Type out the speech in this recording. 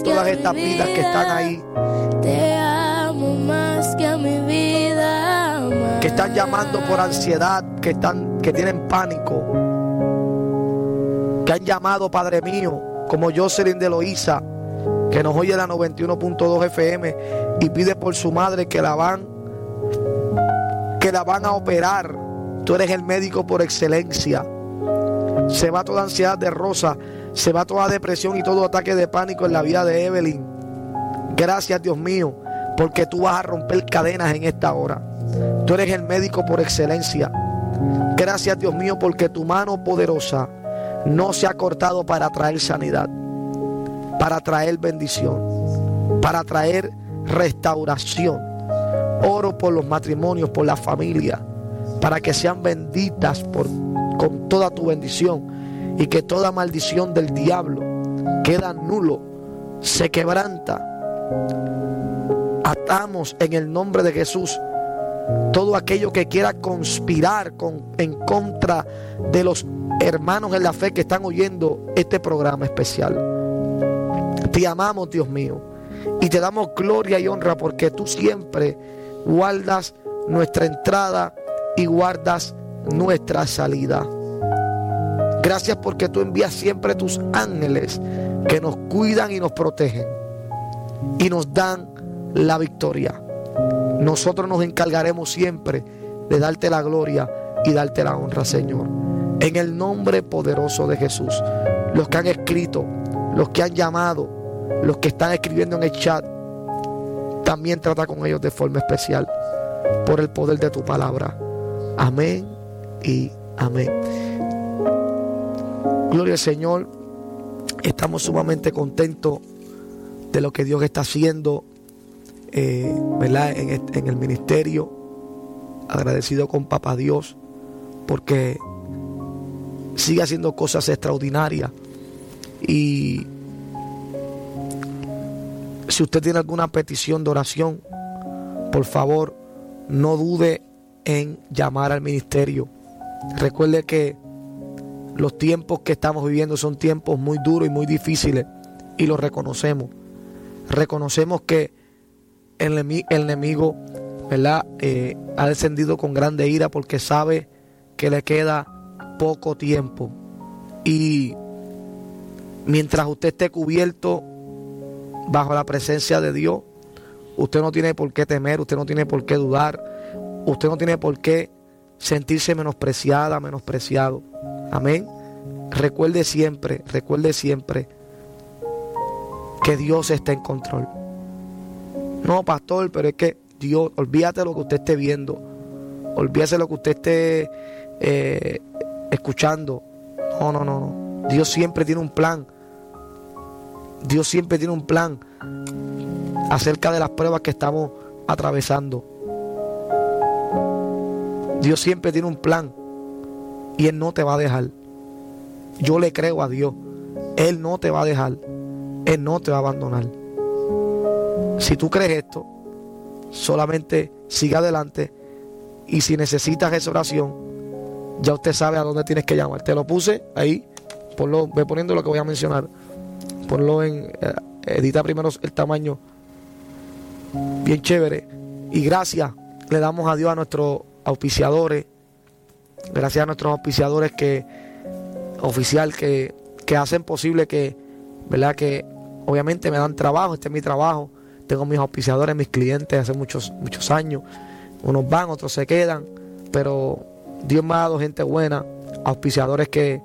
todas estas vidas que están ahí, te amo más que a mi vida, que están llamando por ansiedad, que tienen pánico, que han llamado, Padre mío, como Jocelyn de Loíza, que nos oye la 91.2 FM y pide por su madre que la van a operar. Tú eres el médico por excelencia. Se va toda ansiedad de Rosa, se va toda depresión y todo ataque de pánico en la vida de Evelyn. Gracias, Dios mío, porque tú vas a romper cadenas en esta hora. Tú eres el médico por excelencia. Gracias, Dios mío, porque tu mano poderosa no se ha cortado para traer sanidad, para traer bendición, para traer restauración. Oro por los matrimonios, por la familia, para que sean benditas con toda tu bendición, y que toda maldición del diablo queda nulo, se quebranta. Atamos en el nombre de Jesús todo aquello que quiera conspirar en contra de los hermanos en la fe que están oyendo este programa especial. Te amamos, Dios mío, y te damos gloria y honra, porque tú siempre guardas nuestra entrada y guardas nuestra salida. Gracias porque tú envías siempre tus ángeles que nos cuidan y nos protegen y nos dan la victoria. Nosotros nos encargaremos siempre de darte la gloria y darte la honra, Señor. En el nombre poderoso de Jesús. Los que han escrito, los que han llamado, los que están escribiendo en el chat, también trata con ellos de forma especial por el poder de tu palabra. Amén y amén. Gloria al Señor. Estamos sumamente contentos de lo que Dios está haciendo, ¿verdad? En el ministerio. Agradecido con Papá Dios porque sigue haciendo cosas extraordinarias. Y si usted tiene alguna petición de oración, por favor, no dude en llamar al ministerio. Recuerde que los tiempos que estamos viviendo son tiempos muy duros y muy difíciles, y lo reconocemos. Reconocemos que el enemigo, ¿verdad? Ha descendido con grande ira porque sabe que le queda poco tiempo. Y mientras usted esté cubierto bajo la presencia de Dios, usted no tiene por qué temer, usted no tiene por qué dudar, usted no tiene por qué sentirse menospreciada, menospreciado. Amén. Recuerde siempre que Dios está en control. No, pastor, pero es que Dios, olvídate de lo que usted esté viendo, olvídate de lo que usted esté escuchando. No. Dios siempre tiene un plan. Dios siempre tiene un plan acerca de las pruebas que estamos atravesando. Dios siempre tiene un plan y Él no te va a dejar. Yo le creo a Dios. Él no te va a dejar. Él no te va a abandonar. Si tú crees esto, solamente siga adelante, y si necesitas esa oración, ya usted sabe a dónde tienes que llamar. Te lo puse ahí, ve poniendo lo que voy a mencionar. Ponlo edita primero el tamaño, bien chévere. Y gracias le damos a Dios a nuestros auspiciadores. Gracias a nuestros auspiciadores que hacen posible que, ¿verdad? Que obviamente me dan trabajo. Este es mi trabajo. Tengo mis auspiciadores, mis clientes hace muchos años. Unos van, otros se quedan, pero Dios me ha dado gente buena, auspiciadores que